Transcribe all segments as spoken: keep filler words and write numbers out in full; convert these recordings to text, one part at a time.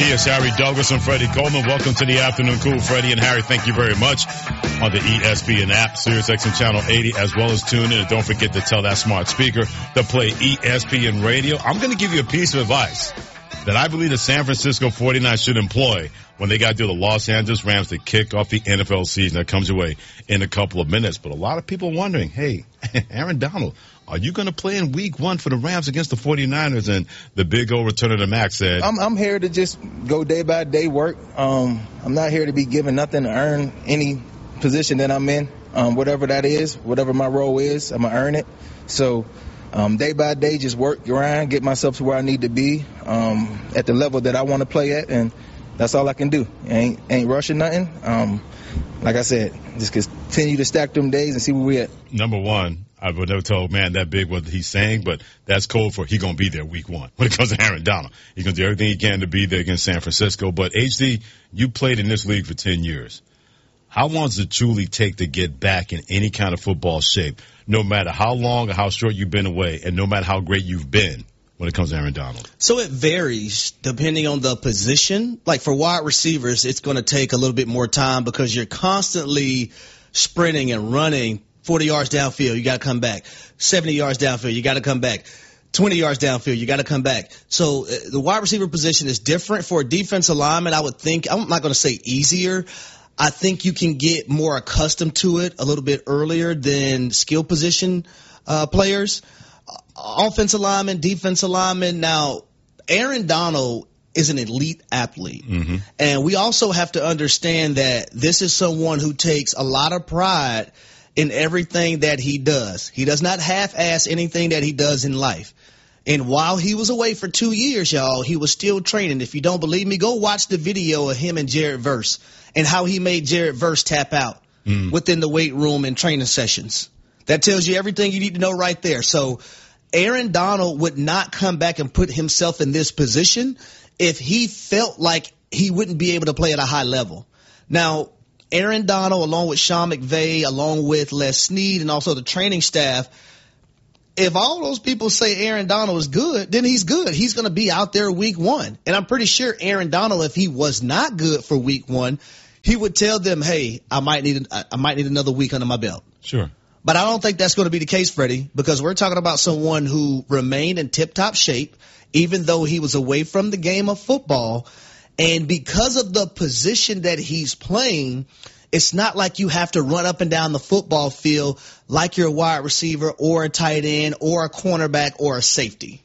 He is Harry Douglas and Freddie Coleman. Welcome to the Afternoon Cool. Freddie and Harry, thank you very much on the E S P N app, SiriusXM Channel eighty, as well as tune in. And don't forget to tell that smart speaker to play E S P N Radio. I'm going to give you a piece of advice that I believe the San Francisco forty-niners should employ when they got to do the Los Angeles Rams to kick off the N F L season that comes your way in a couple of minutes. But a lot of people are wondering, hey, Aaron Donald, are you going to play in week one for the Rams against the forty-niners? And the big old return of the Mac said, I'm, I'm here to just go day by day work. Um, I'm not here to be given nothing to earn any position that I'm in, um, whatever that is, whatever my role is, I'm going to earn it. So um, day by day, just work, grind, get myself to where I need to be um, at the level that I want to play at, and that's all I can do. Ain't, ain't rushing nothing. Um, like I said, just continue to stack them days and see where we at. Number one, I would never told man that big what he's saying, but that's code for he going to be there week one. When it comes to Aaron Donald, he's going to do everything he can to be there against San Francisco. But H D, you played in this league for ten years. How long does it truly take to get back in any kind of football shape, no matter how long or how short you've been away, and no matter how great you've been when it comes to Aaron Donald? So it varies depending on the position. Like for wide receivers, it's going to take a little bit more time because you're constantly sprinting and running. forty yards downfield, you got to come back. seventy yards downfield, you got to come back. twenty yards downfield, you got to come back. So uh, the wide receiver position is different. For a defensive lineman, I would think, I'm not going to say easier. I think you can get more accustomed to it a little bit earlier than skill position uh, players. Uh, offensive lineman, defensive lineman. Now, Aaron Donald is an elite athlete. Mm-hmm. And we also have to understand that this is someone who takes a lot of pride in everything that he does. He does not half-ass anything that he does in life. And while he was away for two years, y'all, he was still training. If you don't believe me, go watch the video of him and Jared Verse and how he made Jared Verse tap out mm. within the weight room and training sessions. That tells you everything you need to know right there. So Aaron Donald would not come back and put himself in this position if he felt like he wouldn't be able to play at a high level. Now, Aaron Donald, along with Sean McVay, along with Les Snead, and also the training staff, if all those people say Aaron Donald is good, then he's good. He's going to be out there week one. And I'm pretty sure Aaron Donald, if he was not good for week one, he would tell them, hey, I might need I might need another week under my belt. Sure. But I don't think that's going to be the case, Freddie, because we're talking about someone who remained in tip-top shape, even though he was away from the game of football. And because of the position that he's playing, it's not like you have to run up and down the football field like you're a wide receiver or a tight end or a cornerback or a safety.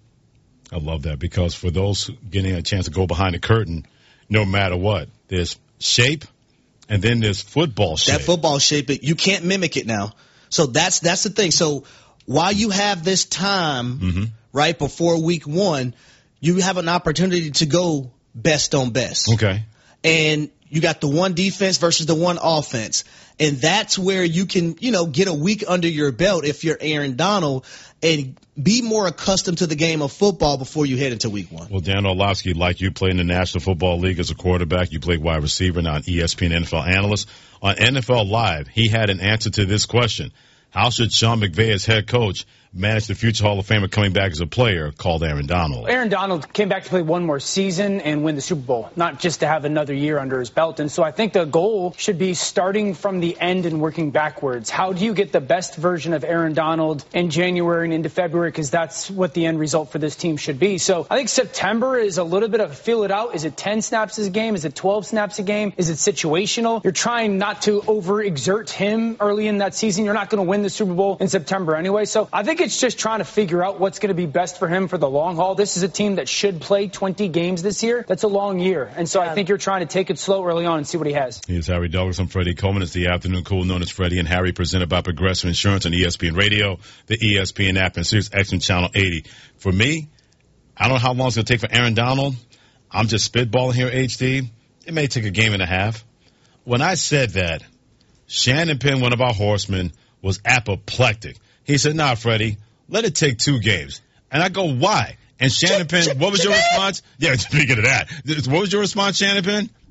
I love that because for those getting a chance to go behind the curtain, no matter what, there's shape and then there's football shape. That football shape, you can't mimic it now. So that's that's the thing. So while you have this time, mm-hmm. right, before week one, you have an opportunity to go best on best. Okay. And you got the one defense versus the one offense. And that's where you can, you know, get a week under your belt if you're Aaron Donald and be more accustomed to the game of football before you head into week one. Well, Dan Orlovsky, like you played in the National Football League as a quarterback, you played wide receiver, now an E S P N N F L analyst. On N F L Live, he had an answer to this question. How should Sean McVay as head coach manage the future Hall of Famer coming back as a player called Aaron Donald? Aaron Donald came back to play one more season and win the Super Bowl, not just to have another year under his belt. And so I think the goal should be starting from the end and working backwards. How do you get the best version of Aaron Donald in January and into February? Because that's what the end result for this team should be. So I think September is a little bit of feel it out. Is it ten snaps a game? Is it twelve snaps a game? Is it situational? You're trying not to overexert him early in that season. You're not going to win the Super Bowl in September anyway. So I think it's just trying to figure out what's going to be best for him for the long haul. This is a team that should play twenty games this year. That's a long year. And so yeah. I think you're trying to take it slow early on and see what he has. Here's Harry Douglas. I'm Freddie Coleman. It's the Afternoon Cool known as Freddie and Harry, presented by Progressive Insurance on E S P N Radio, the E S P N app, and SiriusXM Channel eighty. For me, I don't know how long it's going to take for Aaron Donald. I'm just spitballing here, H D. It may take a game and a half. When I said that, Shannon Penn, one of our horsemen, was apoplectic. He said, nah, Freddie, let it take two games. And I go, why? And Shannon Penn, what was your response? Yeah, speaking of that, what was your response, Shannon Penn?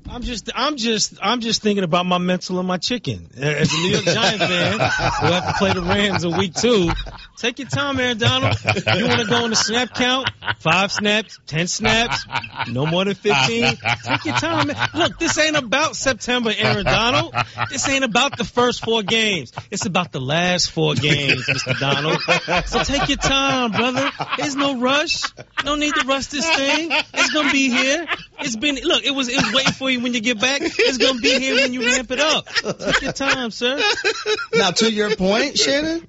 I'm just, I'm just, I'm just thinking about my mental and my chicken. As a New York Giants fan, who have to play the Rams in week two, take your time, Aaron Donald. You want to go on the snap count? Five snaps, ten snaps, no more than fifteen. Take your time, man. Look, this ain't about September, Aaron Donald. This ain't about the first four games. It's about the last four games, Mister Donald. So take your time, brother. There's no rush. No need to rush this thing. It's gonna be here. It's been, look, it was, it was waiting for you when you get back. It's going to be here when you ramp it up. Take your time, sir. Now, to your point, Shannon,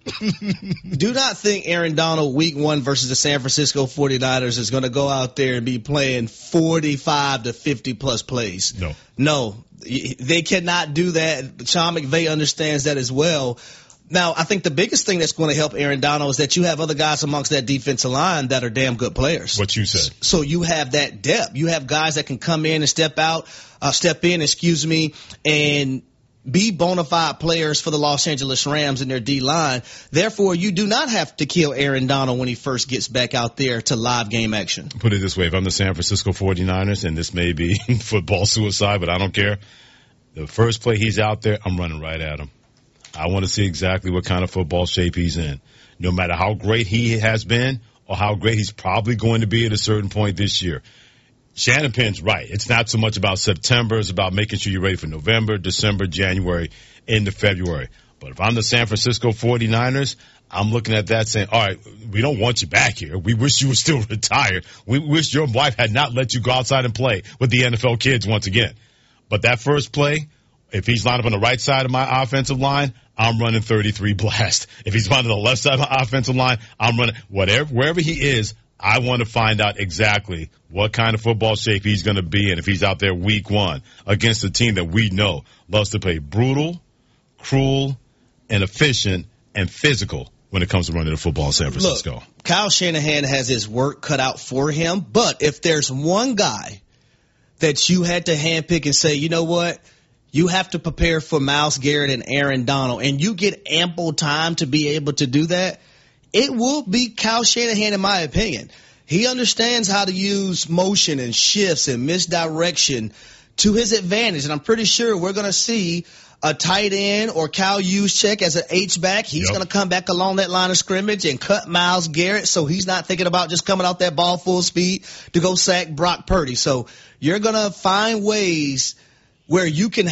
do not think Aaron Donald week one versus the San Francisco forty-niners is going to go out there and be playing forty-five to fifty plus plays. No. No, they cannot do that. Sean McVay understands that as well. Now, I think the biggest thing that's going to help Aaron Donald is that you have other guys amongst that defensive line that are damn good players. What you said. So you have that depth. You have guys that can come in and step out, uh, step in, excuse me, and be bona fide players for the Los Angeles Rams in their D-line. Therefore, you do not have to kill Aaron Donald when he first gets back out there to live game action. Put it this way. If I'm the San Francisco forty-niners, and this may be football suicide, but I don't care, the first play he's out there, I'm running right at him. I want to see exactly what kind of football shape he's in. No matter how great he has been or how great he's probably going to be at a certain point this year. Shannon Penn's right. It's not so much about September. It's about making sure you're ready for November, December, January, into February. But if I'm the San Francisco forty-niners, I'm looking at that saying, all right, we don't want you back here. We wish you were still retired. We wish your wife had not let you go outside and play with the N F L kids once again. But that first play, if he's lined up on the right side of my offensive line, I'm running thirty-three blast. If he's running the left side of my offensive line, I'm running whatever, wherever he is. I want to find out exactly what kind of football shape he's going to be in if he's out there week one against a team that we know loves to play brutal, cruel, and efficient and physical when it comes to running the football in San Francisco. Look, Kyle Shanahan has his work cut out for him, but if there's one guy that you had to handpick and say, you know what, you have to prepare for Myles Garrett and Aaron Donald, and you get ample time to be able to do that, it will be Kyle Shanahan, in my opinion. He understands how to use motion and shifts and misdirection to his advantage, and I'm pretty sure we're going to see a tight end or Kyle Juszczyk as an H-back. He's yep. going to come back along that line of scrimmage and cut Myles Garrett, so he's not thinking about just coming out that ball full speed to go sack Brock Purdy. So you're going to find ways where you can